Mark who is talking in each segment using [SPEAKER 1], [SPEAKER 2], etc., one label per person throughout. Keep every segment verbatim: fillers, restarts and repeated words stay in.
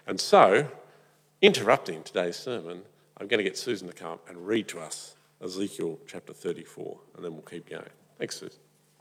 [SPEAKER 1] And so, interrupting today's sermon, I'm going to get Susan to come up and read to us Ezekiel chapter thirty-four, and then we'll keep going. Thanks, Susan.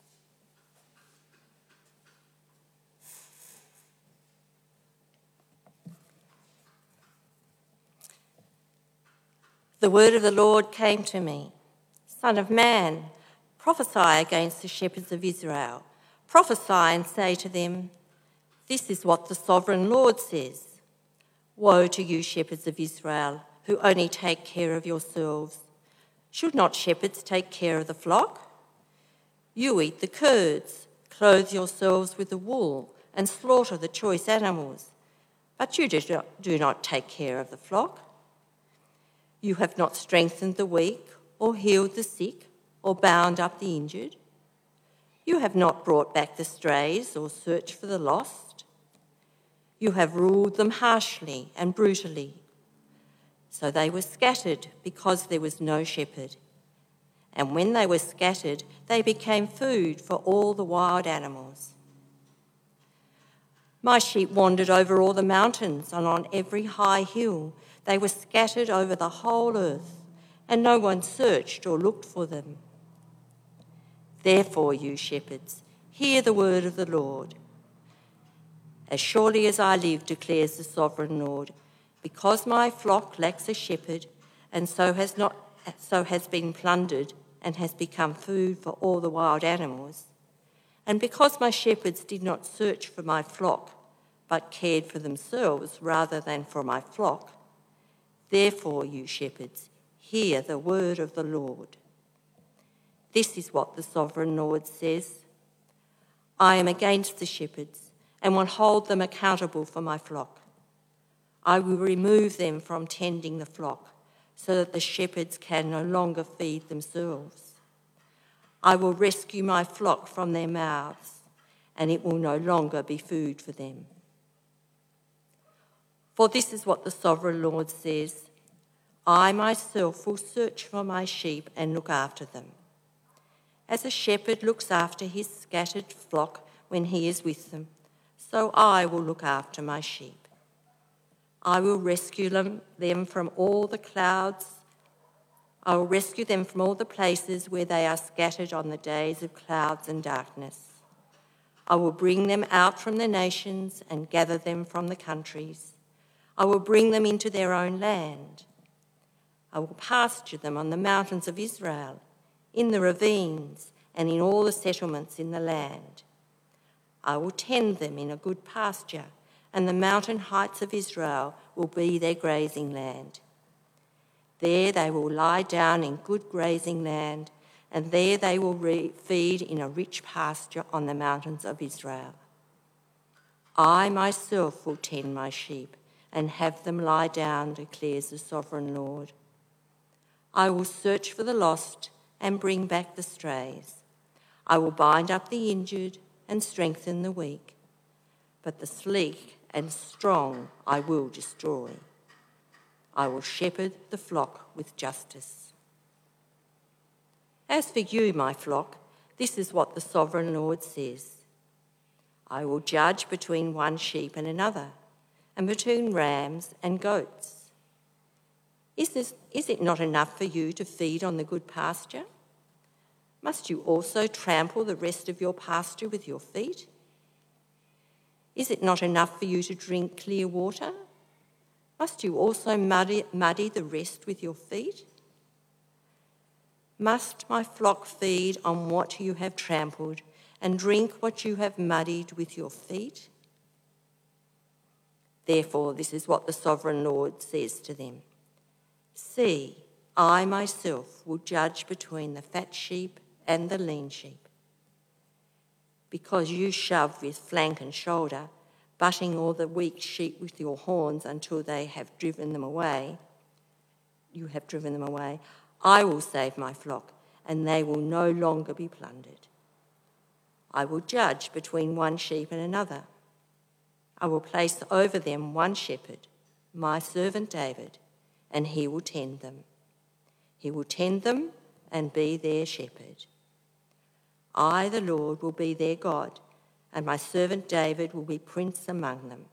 [SPEAKER 2] The word of the Lord came to me. Son of man, prophesy against the shepherds of Israel. Prophesy and say to them, this is what the sovereign Lord says. Woe to you, shepherds of Israel, who only take care of yourselves. Should not shepherds take care of the flock? You eat the curds, clothe yourselves with the wool, and slaughter the choice animals, but you do not take care of the flock. You have not strengthened the weak, or healed the sick, or bound up the injured. You have not brought back the strays, or searched for the lost. You have ruled them harshly and brutally. So they were scattered because there was no shepherd. And when they were scattered, they became food for all the wild animals. My sheep wandered over all the mountains and on every high hill. They were scattered over the whole earth, and no one searched or looked for them. Therefore, you shepherds, hear the word of the Lord. As surely as I live, declares the sovereign Lord, because my flock lacks a shepherd, and so has not, so has been plundered and has become food for all the wild animals, and because my shepherds did not search for my flock, but cared for themselves rather than for my flock, therefore, you shepherds, hear the word of the Lord. This is what the sovereign Lord says. I am against the shepherds and will hold them accountable for my flock. I will remove them from tending the flock so that the shepherds can no longer feed themselves. I will rescue my flock from their mouths, and it will no longer be food for them. For this is what the sovereign Lord says, I myself will search for my sheep and look after them. As a shepherd looks after his scattered flock when he is with them, so I will look after my sheep. I will rescue them, them from all the clouds. I will rescue them from all the places where they are scattered on the days of clouds and darkness. I will bring them out from the nations and gather them from the countries. I will bring them into their own land. I will pasture them on the mountains of Israel, in the ravines, and in all the settlements in the land. I will tend them in a good pasture, and the mountain heights of Israel will be their grazing land. There they will lie down in good grazing land, and there they will re- feed in a rich pasture on the mountains of Israel. I myself will tend my sheep and have them lie down, declares the sovereign Lord. I will search for the lost and bring back the strays. I will bind up the injured and strengthen the weak, but the sleek and strong I will destroy. I will shepherd the flock with justice. As for you, my flock, this is what the sovereign Lord says. I will judge between one sheep and another, and between rams and goats. Is this, is it not enough for you to feed on the good pasture? Must you also trample the rest of your pasture with your feet? Is it not enough for you to drink clear water? Must you also muddy, muddy the rest with your feet? Must my flock feed on what you have trampled and drink what you have muddied with your feet? Therefore, this is what the sovereign Lord says to them. See, I myself will judge between the fat sheep and the lean sheep. Because you shove with flank and shoulder, butting all the weak sheep with your horns until they have driven them away, you have driven them away, I will save my flock, and they will no longer be plundered. I will judge between one sheep and another. I will place over them one shepherd, my servant David, and he will tend them. He will tend them and be their shepherd. I, the Lord, will be their God, and my servant David will be prince among them.